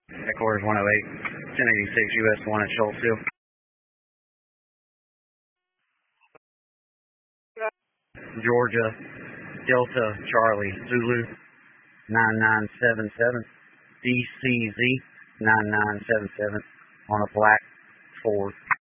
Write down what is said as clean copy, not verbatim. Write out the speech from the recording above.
Headquarters 108, 1086 US 1 at Schultzville. Georgia, Delta, Charlie, Zulu, 9977, DCZ, 9977, on a black Ford.